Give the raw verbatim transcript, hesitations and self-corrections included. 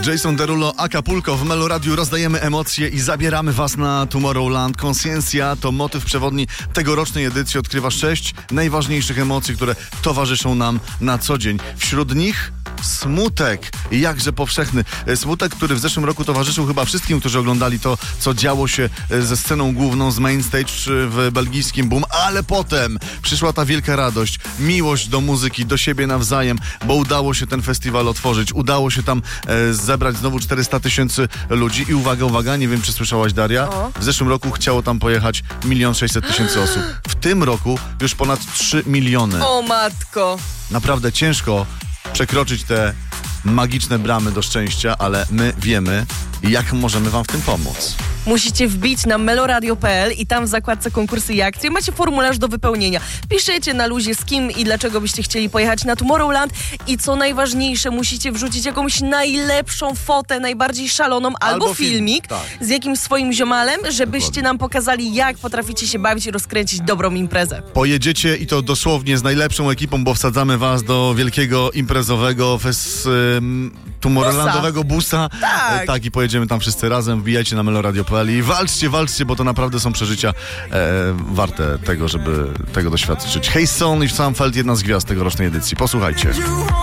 Jason Derulo, Acapulco. W Meloradiu rozdajemy emocje i zabieramy was na Tomorrowland. Conscientia to motyw przewodni tegorocznej edycji. Odkrywa sześć najważniejszych emocji, które towarzyszą nam na co dzień. Wśród nich smutek, jakże powszechny. Smutek, który w zeszłym roku towarzyszył chyba wszystkim, którzy oglądali to, co działo się ze sceną główną, z main stage w belgijskim Boom, ale potem przyszła ta wielka radość, miłość do muzyki, do siebie nawzajem, bo udało się ten festiwal otworzyć, udało się tam e, zebrać znowu czterysta tysięcy ludzi i uwaga, uwaga, nie wiem, czy słyszałaś, Daria, o. w zeszłym roku chciało tam pojechać milion sześćset tysięcy osób. W tym roku już ponad trzy miliony. O matko! Naprawdę ciężko przekroczyć te magiczne bramy do szczęścia, ale my wiemy, jak możemy wam w tym pomóc. Musicie wbić na meloradio kropka p l i tam w zakładce konkursy i akcje macie formularz do wypełnienia. Piszecie na luzie, z kim i dlaczego byście chcieli pojechać na Tomorrowland i co najważniejsze, musicie wrzucić jakąś najlepszą fotę, najbardziej szaloną, albo, Albo filmik film, tak. z jakimś swoim ziomalem, żebyście Dokładnie. nam pokazali, jak potraficie się bawić i rozkręcić dobrą imprezę. Pojedziecie i to dosłownie z najlepszą ekipą, bo wsadzamy was do wielkiego imprezowego fes, ym, Tomorrowlandowego busa. Tak. E, tak, i pojedziemy tam wszyscy razem. Wbijajcie na meloradio kropka p l i walczcie, walczcie, bo to naprawdę są przeżycia e, warte tego, żeby tego doświadczyć. Hey Son i Sam Feld, jedna z gwiazd tegorocznej edycji. Posłuchajcie.